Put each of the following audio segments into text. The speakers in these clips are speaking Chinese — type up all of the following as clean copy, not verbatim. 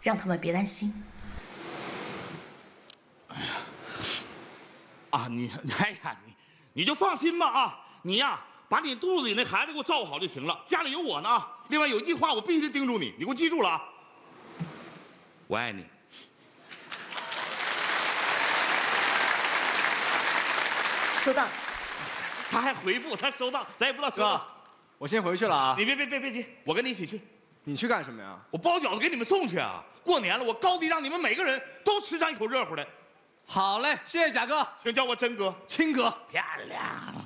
让他们别担心。 啊，你就放心吧啊！你呀，把你肚子里那孩子给我照顾好就行了，家里有我呢啊！另外有一句话我必须叮嘱你，你给我记住了啊！我爱你。 收到。 他还回复他收到，咱也不知道收到。 哥，我先回去了啊！ 你别急，我跟你一起去。 你去干什么呀？ 我包饺子给你们送去啊！过年了，我高低让你们每个人都吃上一口热乎的。 好嘞，谢谢贾哥， 请叫我真哥、 亲哥。 漂亮。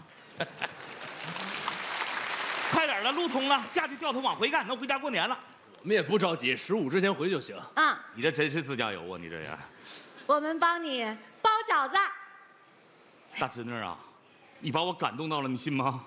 快点了，路通了，下去掉头往回干，能回家过年了。 我们也不着急，15之前回就行。 啊， 你这真是自驾游啊！你这人， 我们帮你包饺子。 大侄女啊，你把我感动到了，你信吗？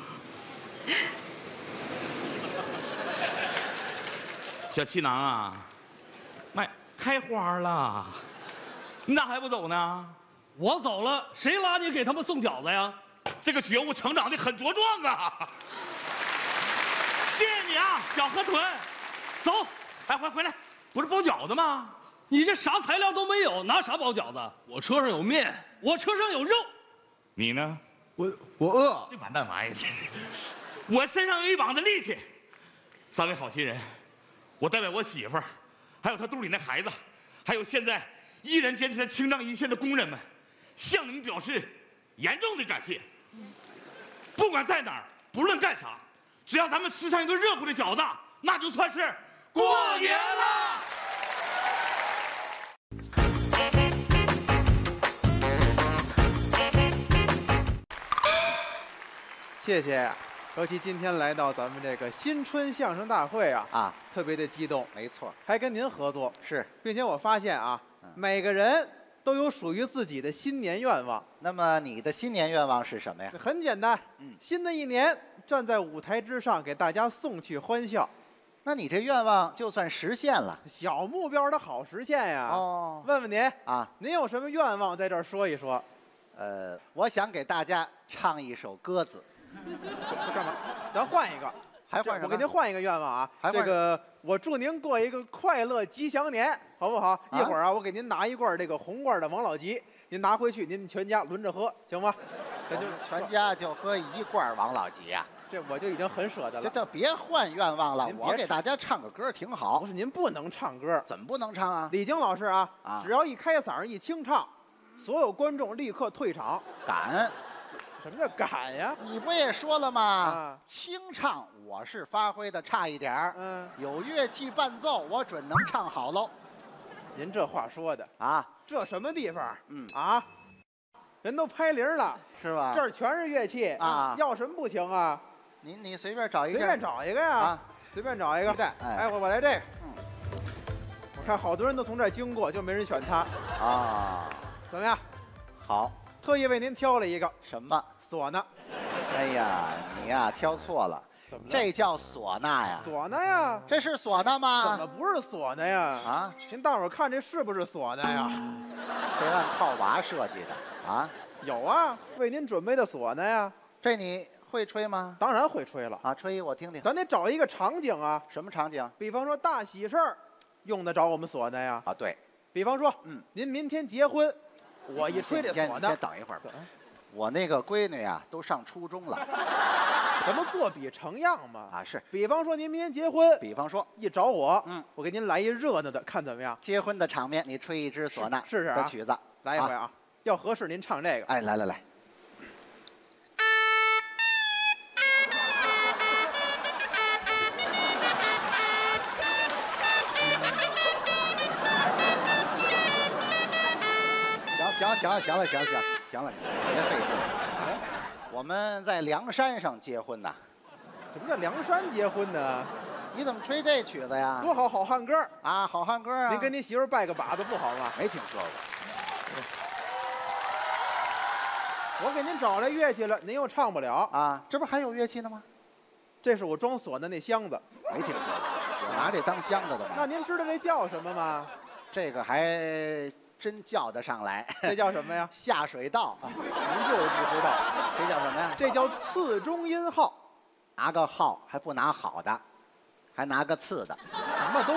小气囊啊，卖开花了，你咋还不走呢？ 我走了，谁拉你给他们送饺子呀？ 这个觉悟成长的很茁壮啊！谢谢你啊，小河豚。 走， 哎，回来，不是包饺子吗？ 你这啥材料都没有，拿啥包饺子？我车上有面，我车上有肉。 你呢？ 我饿。 这完蛋玩意儿！我身上有一膀子力气。3位好心人，我代表我媳妇儿，还有她肚里那孩子，还有现在依然坚持在青藏一线的工人们，向你们表示严重的感谢。不管在哪儿，不论干啥，只要咱们吃上一顿热乎的饺子，那就算是过年了。 谢谢尤其今天来到咱们这个新春相声大会啊，特别的激动。 没错， 还跟您合作是， 并且我发现啊，每个人都有属于自己的新年愿望。 那么你的新年愿望是什么呀？ 很简单，新的一年站在舞台之上，给大家送去欢笑。 那你这愿望就算实现了， 小目标的好实现呀。 哦， 问问您啊， 您有什么愿望，在这儿说一说。 我想给大家唱一首歌子。 干嘛？咱换一个， 还换什么？ 我给您换一个愿望啊！这个，我祝您过一个快乐吉祥年，好不好？一会儿啊，我给您拿一罐这个红罐的王老吉，您拿回去，您全家轮着喝，行吗？ 这就全家就喝一罐王老吉呀！ 这我就已经很舍得了。 这别换愿望了，我给大家唱个歌挺好。 不是，您不能唱歌。 怎么不能唱啊？ 李菁老师啊，只要一开嗓一清唱，所有观众立刻退场。 赶。 什么叫赶呀？ 你不也说了吗？清唱我是发挥的差一点儿，有乐器伴奏，我准能唱好喽。 您这话说的啊， 这什么地方？人都拍铃了， 是吧？ 这儿全是乐器啊，要什么不行啊？ 你随便找一个， 随便找一个呀，随便找一个。哎，我来这个。我看好多人都从这儿经过，就没人选他啊。 怎么样？ 好。 特意为您挑了一个什么唢呐？ 哎呀，你呀挑错了， 怎么了？ 这叫唢呐呀？ 唢呐呀？这是唢呐吗？ 怎么不是唢呐呀？ 啊， 您大伙儿看这是不是唢呐呀？ 这按套娃设计的啊？ 有啊，为您准备的唢呐呀。 这你会吹吗？ 当然会吹了啊， 吹一我听听。 咱得找一个场景啊。 什么场景？ 比方说大喜事儿，用得着我们唢呐呀。 啊，对。 比方说，您明天结婚。我一吹这唢呐， 先等一会儿吧。我那个闺女呀，都上初中了， 咱们作比成样嘛。 啊，是。 比方说您明天结婚， 比方说一找我，我给您来一热闹的，看怎么样？ 结婚的场面，你吹一支唢呐， 试试的曲子， 来一回啊。要合适您唱这个。 哎，来。行了，别费劲。我们在梁山上结婚呐。 什么叫梁山结婚呢？ 你怎么吹这曲子呀？ 多好，好汉歌啊，好汉歌啊！ 您跟您媳妇拜个把子不好吗？ 没听说过。 我给您找来乐器了，您又唱不了啊？这不还有乐器呢吗？ 这是我装唢呐那箱子。 没听说过，我拿这当箱子的吗？ 那您知道这叫什么吗？ 这个还真叫得上来。 这叫什么呀？ 下水道。 您就是不知道， 这叫什么呀？ 这叫次中音号。 拿个号还不拿好的，还拿个次的， 什么都